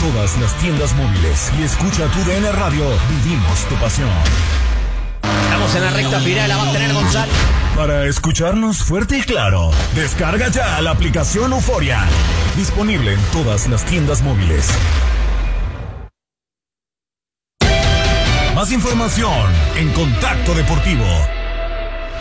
todas las tiendas móviles y escucha tu DN Radio. Vivimos tu pasión. Estamos en la recta final, la va a tener Gonzalo. Para escucharnos fuerte y claro, descarga ya la aplicación Euforia. Disponible en todas las tiendas móviles. Más información en Contacto Deportivo.